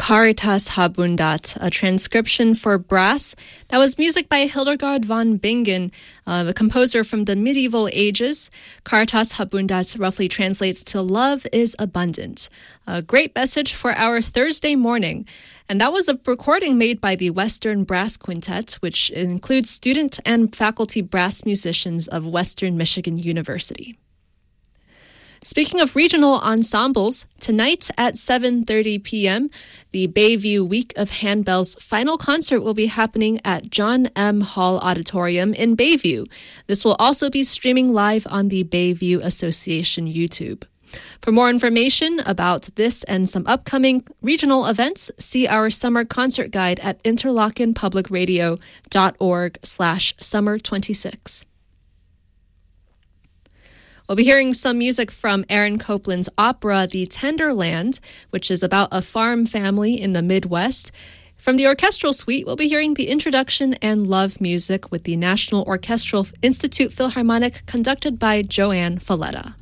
Caritas Habundat, a transcription for brass. That was music by Hildegard von Bingen, a composer from the medieval ages. Caritas Habundat roughly translates to love is abundant. A great message for our Thursday morning. And that was a recording made by the Western Brass Quintet, which includes student and faculty brass musicians of Western Michigan University. Speaking of regional ensembles, tonight at 7:30 p.m., the Bayview Week of Handbell's final concert will be happening at John M. Hall Auditorium in Bayview. This will also be streaming live on the Bayview Association YouTube. For more information about this and some upcoming regional events, see our summer concert guide at interlockenpublicradio.org/summer26. We'll be hearing some music from Aaron Copland's opera, The Tender Land, which is about a farm family in the Midwest. From the orchestral suite, we'll be hearing the introduction and love music with the National Orchestral Institute Philharmonic, conducted by Joanne Falletta.